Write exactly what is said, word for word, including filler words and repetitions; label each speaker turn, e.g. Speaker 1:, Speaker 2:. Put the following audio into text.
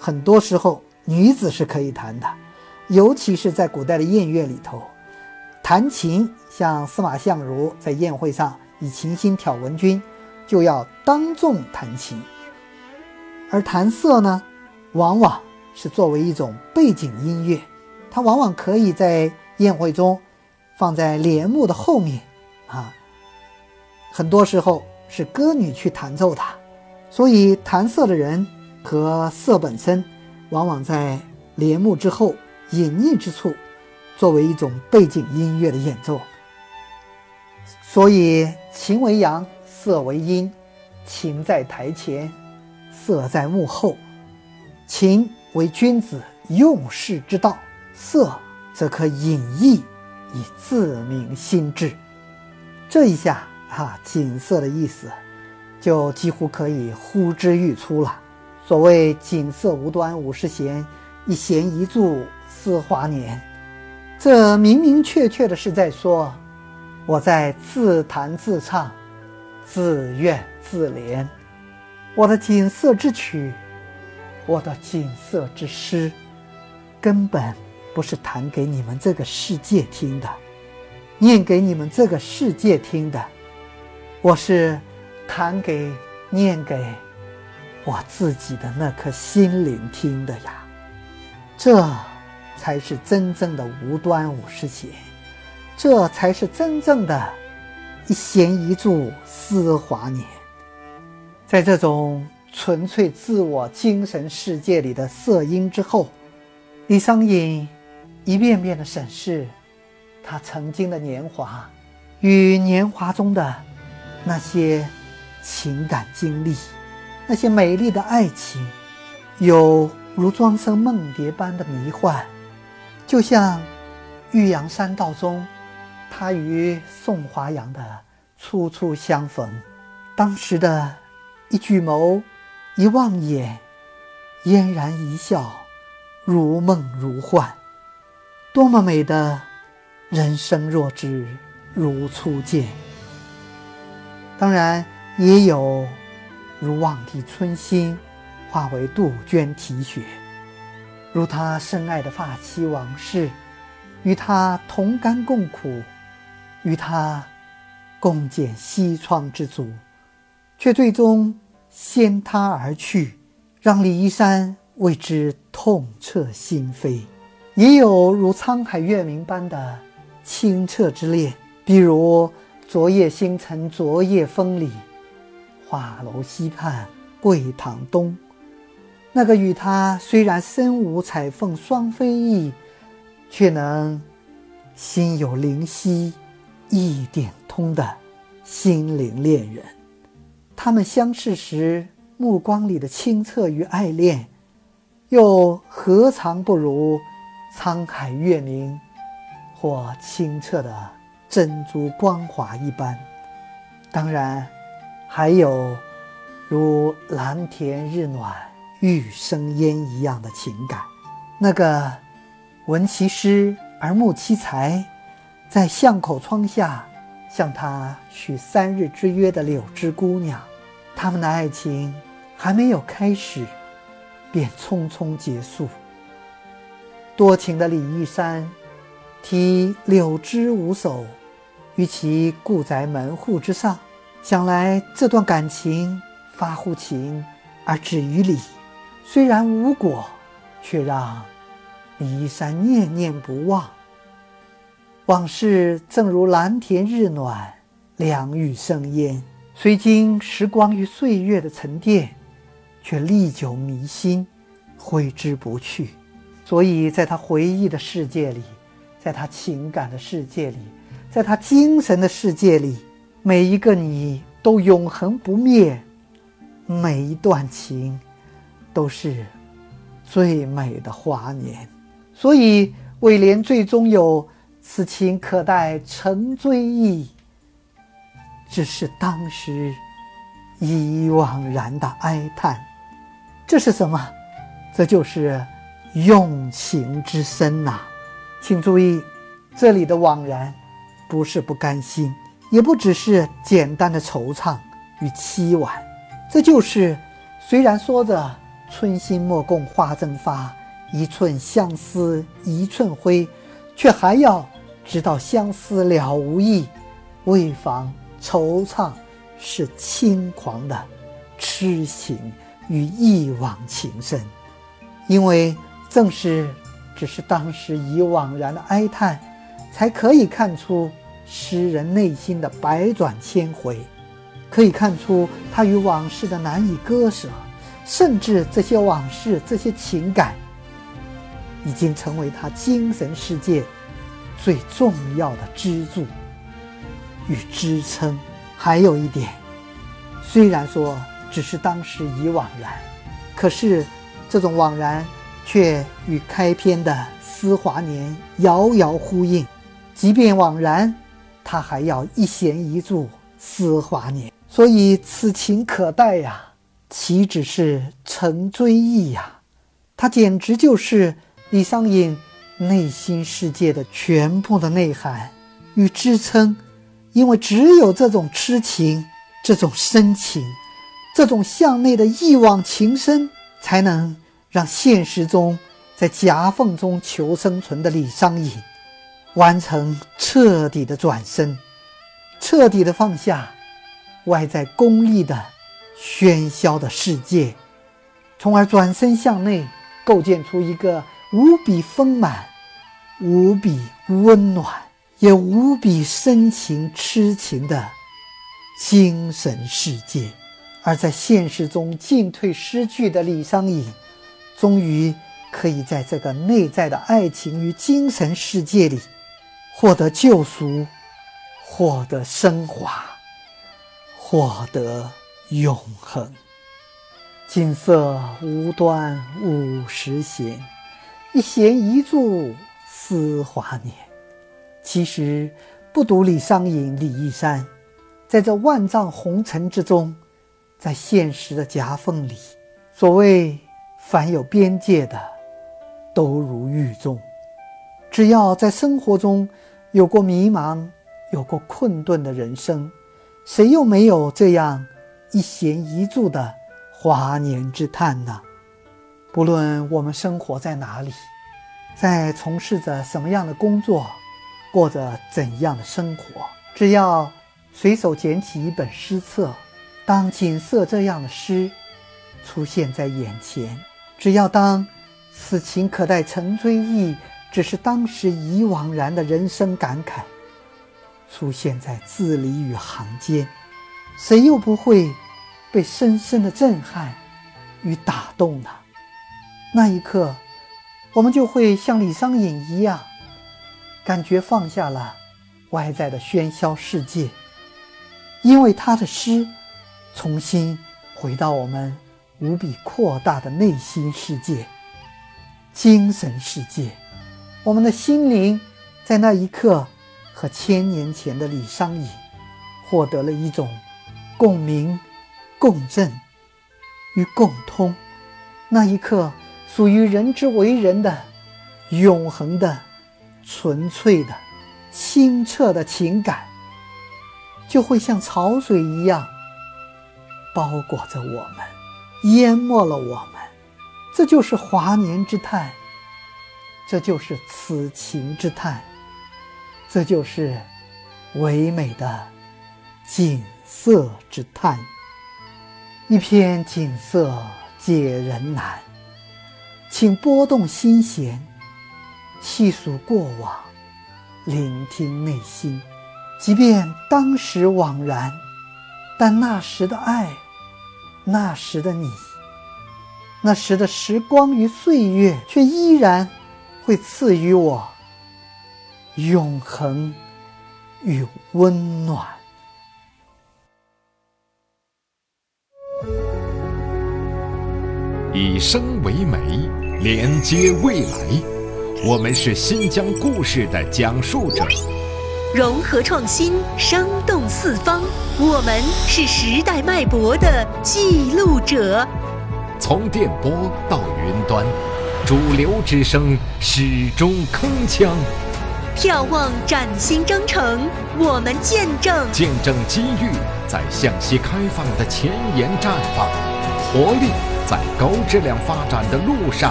Speaker 1: 很多时候女子是可以弹的，尤其是在古代的宴乐里头，弹琴，像司马相如在宴会上以琴心挑文君，就要当众弹琴。而弹瑟呢，往往是作为一种背景音乐，它往往可以在宴会中放在帘幕的后面啊，很多时候是歌女去弹奏它，所以弹瑟的人和瑟本身往往在帘幕之后隐匿之处，作为一种背景音乐的演奏。所以琴为阳，瑟为阴，琴在台前，瑟在幕后。琴为君子用事之道，瑟则可隐逸以自明心志。这一下啊，锦瑟的意思就几乎可以呼之欲出了。所谓锦瑟无端五十弦，一弦一柱思华年，这明明确确的是在说，我在自弹自唱，自怨自怜。我的锦瑟之曲，我的锦瑟之诗，根本不是弹给你们这个世界听的，念给你们这个世界听的，我是弹给念给我自己的那颗心灵听的呀。这才是真正的无端五十弦，这才是真正的一弦一柱思华年。在这种纯粹自我精神世界里的色音之后，李商隐一遍遍地审视他曾经的年华与年华中的那些情感经历，那些美丽的爱情，有如庄生梦蝶般的迷幻，就像玉阳山道中他与宋华阳的初初相逢，当时的一举眸一望眼，嫣然一笑，如梦如幻，多么美的人生若只如初见。当然也有如望帝春心化为杜鹃啼血，如他深爱的发妻王氏，与他同甘共苦，与他共剪西窗之烛，却最终先他而去，让李义山为之痛彻心扉。也有如沧海月明般的清澈之恋，比如昨夜星辰昨夜风里，画楼西畔桂堂东。那个与他虽然身无彩凤双飞翼，却能心有灵犀一点通的心灵恋人。他们相视时目光里的清澈与爱恋，又何尝不如沧海月明或清澈的珍珠光华一般。当然还有如蓝田日暖玉生烟一样的情感，那个闻其诗而慕其才，在巷口窗下向他许三日之约的柳枝姑娘，他们的爱情还没有开始便匆匆结束。多情的李义山题柳枝五首于其故宅门户之上，想来这段感情发乎情而止于理，虽然无果，却让李义山念念不忘。往事正如蓝田日暖，凉玉生烟，虽经时光与岁月的沉淀，却历久弥新，挥之不去。所以在他回忆的世界里，在他情感的世界里，在他精神的世界里，每一个你都永恒不灭，每一段情都是最美的华年。所以尾联最终有此情可待成追忆，只是当时已惘然的哀叹。这是什么？这就是用情之深啊。请注意，这里的惘然不是不甘心，也不只是简单的惆怅与凄婉，这就是虽然说着春心莫共花争发，一寸相思一寸灰，却还要直到相思了无益，为防惆怅是轻狂的痴情与一往情深。因为正是只是当时已惘然的哀叹，才可以看出诗人内心的百转千回，可以看出他与往事的难以割舍，甚至这些往事这些情感已经成为他精神世界最重要的支柱与支撑。还有一点，虽然说只是当时已惘然，可是这种惘然却与开篇的思华年遥遥呼应，即便惘然，他还要一弦一柱思华年，所以此情可待呀，岂止是成追忆呀，它简直就是李商隐内心世界的全部的内涵与支撑。因为只有这种痴情，这种深情，这种向内的一往情深，才能让现实中在夹缝中求生存的李商隐完成彻底的转身，彻底的放下外在功利的喧嚣的世界，从而转身向内，构建出一个无比丰满、无比温暖也无比深情痴情的精神世界。而在现实中进退失据的李商隐，终于可以在这个内在的爱情与精神世界里获得救赎，获得升华，获得永恒。锦瑟无端五十弦，一弦一柱思华年。其实不独李商隐、李义山，在这万丈红尘之中，在现实的夹缝里，所谓凡有边界的都如狱中。只要在生活中有过迷茫，有过困顿的人生，谁又没有这样一弦一柱的华年之叹呢？不论我们生活在哪里，在从事着什么样的工作，过着怎样的生活，只要随手捡起一本诗册，当锦瑟这样的诗出现在眼前，只要当此情可待成追忆，只是当时已惘然的人生感慨出现在字里与行间，谁又不会被深深的震撼与打动呢？那一刻，我们就会像李商隐一样，感觉放下了外在的喧嚣世界，因为他的诗重新回到我们无比扩大的内心世界、精神世界。我们的心灵在那一刻和千年前的李商隐获得了一种共鸣、共振与共通。那一刻属于人之为人的永恒的、纯粹的、清澈的情感，就会像潮水一样包裹着我们，淹没了我们。这就是华年之叹，这就是此情之叹，这就是唯美的锦瑟之叹。一篇锦瑟解人难，请拨动心弦，细数过往，聆听内心。即便当时惘然，但那时的爱，那时的你，那时的时光与岁月，却依然会赐予我永恒与温暖。
Speaker 2: 以声为媒，连接未来。我们是新疆故事的讲述者，
Speaker 3: 融合创新，生动四方。我们是时代脉搏的记录者。
Speaker 2: 从电波到云端，主流之声始终铿锵。
Speaker 3: 眺望崭新征程，我们见证
Speaker 2: 见证机遇在向西开放的前沿绽放，活力在在高质量发展的路上